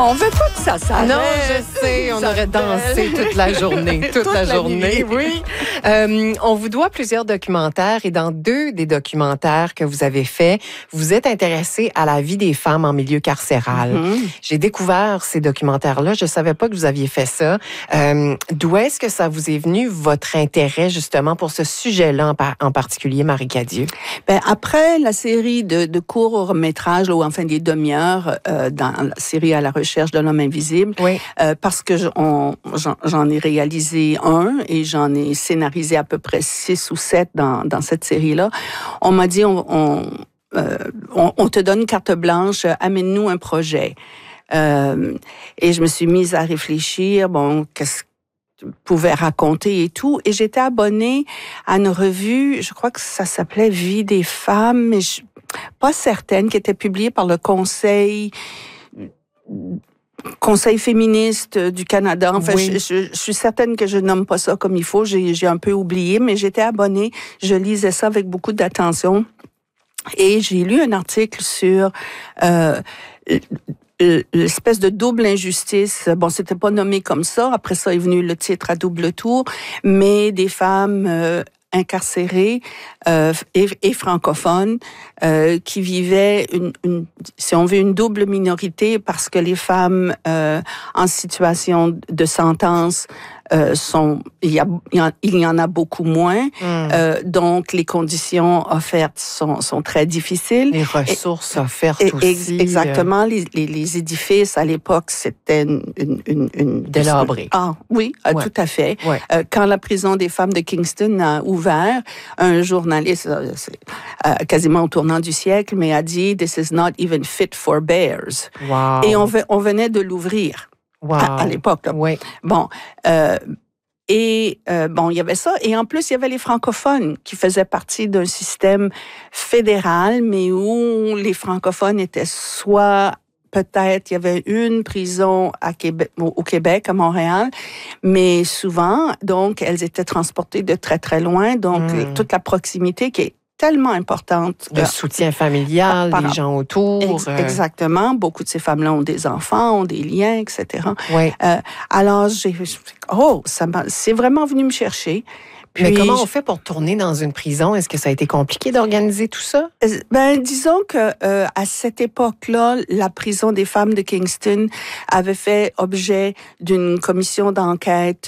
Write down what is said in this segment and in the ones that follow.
On veut pas que ça s'arrête. Non, je sais, on aurait dansé toute la journée. Toute la journée, oui. On vous doit plusieurs documentaires et dans 2 des documentaires que vous avez faits, vous êtes intéressé à la vie des femmes en milieu carcéral. Mm-hmm. J'ai découvert ces documentaires-là. Je savais pas que vous aviez fait ça. D'où est-ce que ça vous est venu, votre intérêt justement pour ce sujet-là en particulier, Marie Cadieux? Ben, après la série de courts-métrages, ou enfin des demi-heures, dans la série À la recherche de l'homme invisible, oui. Parce que j'en ai réalisé un et j'en ai scénarisé à peu près 6 ou 7 dans cette série-là, on m'a dit, on te donne carte blanche, amène-nous un projet. Et je me suis mise à réfléchir, qu'est-ce que je pouvais raconter et tout. Et j'étais abonnée à une revue, je crois que ça s'appelait Vie des femmes, mais pas certaine, qui était publiée par le Conseil féministe du Canada. Enfin, oui. je suis certaine que je nomme pas ça comme il faut. J'ai un peu oublié, mais j'étais abonnée. Je lisais ça avec beaucoup d'attention. Et j'ai lu un article sur l'espèce de double injustice. Bon, c'était pas nommé comme ça. Après ça est venu le titre à double tour, mais des femmes incarcérées et francophones qui vivaient si on veut, une double minorité parce que les femmes en situation de sentence il y en a beaucoup moins. Donc, les conditions offertes sont très difficiles. Les ressources offertes aussi. Exactement. Les édifices, à l'époque, c'était une délabré. Ah, oui, ouais. Tout à fait. Ouais. Quand la prison des femmes de Kingston a ouvert, un journaliste, quasiment au tournant du siècle, mais a dit « This is not even fit for bears ». Wow. Et on venait de l'ouvrir. Wow. À l'époque. Là. Oui. Bon, il y avait ça. Et en plus, il y avait les francophones qui faisaient partie d'un système fédéral, mais où les francophones étaient soit... Peut-être, il y avait une prison au Québec, à Montréal, mais souvent, donc, elles étaient transportées de très, très loin. Donc, toute la proximité qui est tellement importante. Le soutien familial, les gens autour. Exactement. Beaucoup de ces femmes-là ont des enfants, ont des liens, etc. Oui. Alors, c'est vraiment venu me chercher. Puis, mais comment on fait pour tourner dans une prison? Est-ce que ça a été compliqué d'organiser tout ça? Ben, disons que à cette époque-là, la prison des femmes de Kingston avait fait objet d'une commission d'enquête.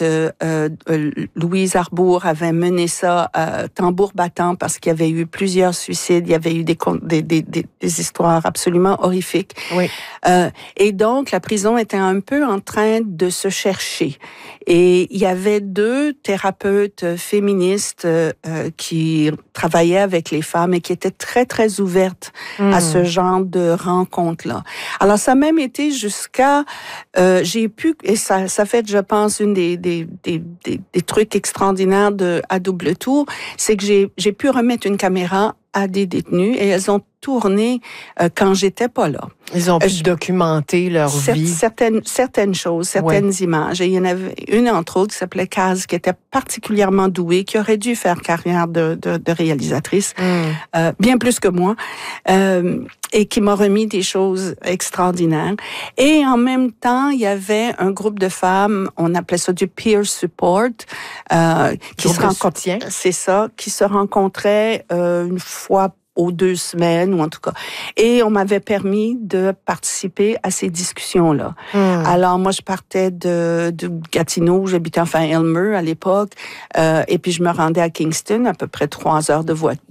Louise Arbour avait mené ça tambour battant parce qu'il y avait eu plusieurs suicides. Il y avait eu des histoires absolument horrifiques. Oui. Et donc, la prison était un peu en train de se chercher. Et il y avait 2 thérapeutes féministes qui travaillaient avec les femmes et qui étaient très, très ouvertes à ce genre de rencontres-là. Alors, ça a même été jusqu'à... j'ai pu... Et ça fait, je pense, une des trucs extraordinaires à double tour, c'est que j'ai pu remettre une caméra à des détenus et elles ont tourné quand j'étais pas là. Ils ont pu documenter leur vie. Certaines choses, certaines images. Et il y en avait une, entre autres, qui s'appelait Kaz, qui était particulièrement douée, qui aurait dû faire carrière de réalisatrice, bien plus que moi, et qui m'a remis des choses extraordinaires. Et en même temps, il y avait un groupe de femmes, on appelait ça du peer support, qui se rencontraient. C'est ça, qui se rencontraient une fois aux 2 semaines, ou en tout cas. Et on m'avait permis de participer à ces discussions-là. Alors, moi, je partais de Gatineau, j'habitais Elmer à l'époque, et puis je me rendais à Kingston, à peu près 3 heures de voiture.